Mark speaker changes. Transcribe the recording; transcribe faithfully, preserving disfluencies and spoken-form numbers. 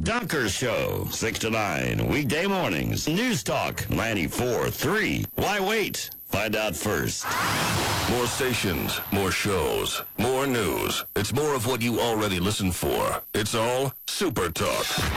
Speaker 1: Dunker Show, six to nine, weekday mornings. News Talk, ninety-four point three. Why wait? Find out first.
Speaker 2: More stations, more shows, more news. It's more of what you already listen for. It's all Super Talk.